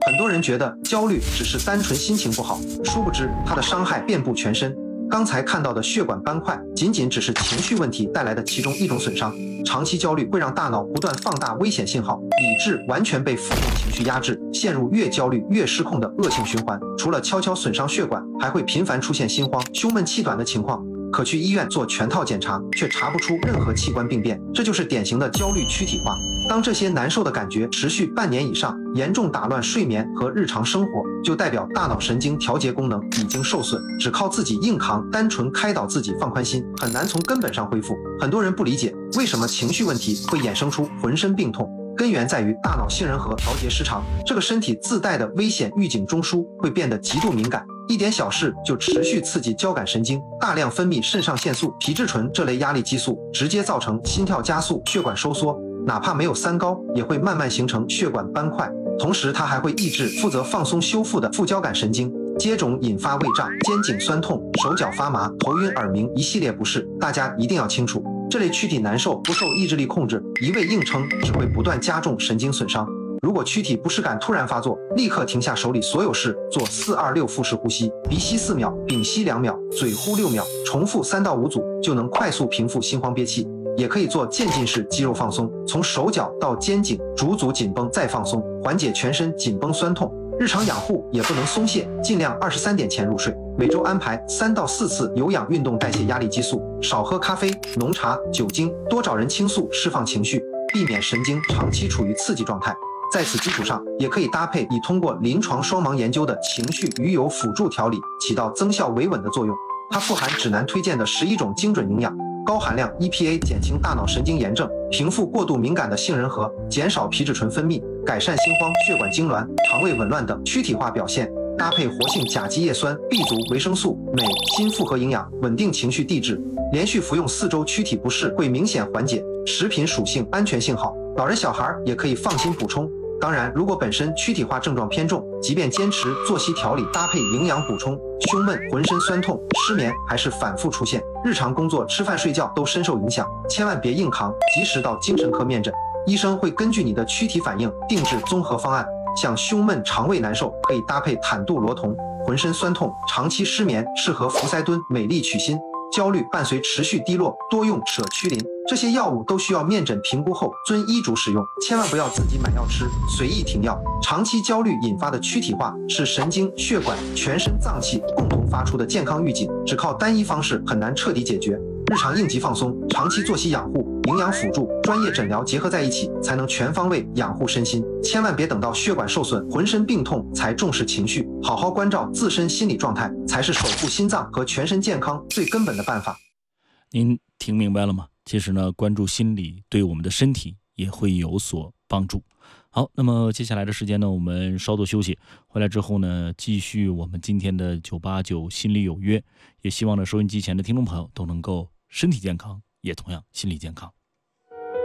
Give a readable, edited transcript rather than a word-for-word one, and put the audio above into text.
很多人觉得焦虑只是单纯心情不好，殊不知它的伤害遍布全身。刚才看到的血管斑块仅仅只是情绪问题带来的其中一种损伤，长期焦虑会让大脑不断放大危险信号，理智完全被负面情绪压制，陷入越焦虑越失控的恶性循环。除了悄悄损伤血管，还会频繁出现心慌、胸闷气短的情况，可去医院做全套检查，却查不出任何器官病变，这就是典型的焦虑躯体化。当这些难受的感觉持续半年以上，严重打乱睡眠和日常生活，就代表大脑神经调节功能已经受损，只靠自己硬扛，单纯开导自己放宽心，很难从根本上恢复。很多人不理解为什么情绪问题会衍生出浑身病痛，根源在于大脑杏仁核调节失常，这个身体自带的危险预警中枢会变得极度敏感，一点小事就持续刺激交感神经，大量分泌肾上腺素、皮质醇这类压力激素，直接造成心跳加速、血管收缩，哪怕没有三高，也会慢慢形成血管斑块。同时，它还会抑制负责放松修复的副交感神经，接踵引发胃胀、肩颈酸痛、手脚发麻、头晕耳鸣一系列不适。大家一定要清楚，这类躯体难受不受意志力控制，一味硬撑只会不断加重神经损伤。如果躯体不适感突然发作，立刻停下手里所有事，做426腹式呼吸，鼻吸4秒，屏息2秒，嘴呼6秒，重复3到5组，就能快速平复心慌憋气。也可以做渐进式肌肉放松，从手脚到肩颈逐组紧绷再放松，缓解全身紧绷酸痛。日常养护也不能松懈，尽量23点前入睡，每周安排3到4次有氧运动代谢压力激素，少喝咖啡、浓茶、酒精，多找人倾诉释放情绪，避免神经长期处于刺激状态。在此基础上，也可以搭配已通过临床双盲研究的情绪鱼油辅助调理，起到增效维稳的作用。它富含指南推荐的11种精准营养，高含量 EPA 减轻大脑神经炎症，平复过度敏感的杏仁核，减少皮质醇分泌，改善心慌、血管痉挛、肠胃紊乱等躯体化表现。搭配活性甲基叶酸、B 族维生素、镁、锌复合营养，稳定情绪递质。连续服用4周，躯体不适会明显缓解。食品属性安全性好，老人小孩也可以放心补充。当然，如果本身躯体化症状偏重，即便坚持作息调理搭配营养补充，胸闷、浑身酸痛、失眠还是反复出现，日常工作、吃饭、睡觉都深受影响，千万别硬扛，及时到精神科面诊，医生会根据你的躯体反应定制综合方案。像胸闷、肠胃难受，可以搭配坦度罗酮；浑身酸痛、长期失眠，适合福塞敦、美丽曲心。焦虑伴随持续低落，多用舍曲林。这些药物都需要面诊评估后遵医嘱使用，千万不要自己买药吃，随意停药。长期焦虑引发的躯体化是神经、血管、全身脏器共同发出的健康预警，只靠单一方式很难彻底解决。日常应急放松、长期作息养护、营养辅助、专业诊疗结合在一起，才能全方位养护身心。千万别等到血管受损、浑身病痛才重视情绪，好好关照自身心理状态，才是守护心脏和全身健康最根本的办法。 您听明白了吗？其实呢，关注心理对我们的身体也会有所帮助。好，那么接下来的时间呢，我们稍作休息，回来之后呢，继续我们今天的989心理有约。也希望呢，收音机前的听众朋友都能够身体健康，也同样心理健康。